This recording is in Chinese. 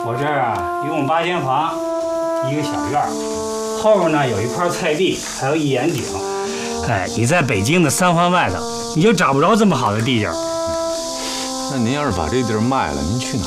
我这儿啊，一共8间房，一个小院儿，后边呢有一块菜地，还有一眼井。哎，你在北京的3环外头，你就找不着这么好的地界儿。 那您要是把这地儿卖了，您去哪